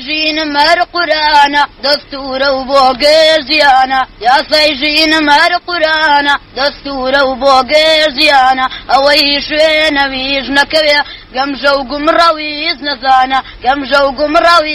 جين مر قرانا دستور وبوغيزيانا يا سيجين مر قرانا دستور وبوغيزيانا اويشنا ويجنا كبيا قم جو قم راويز نزانا قم جو قم راويز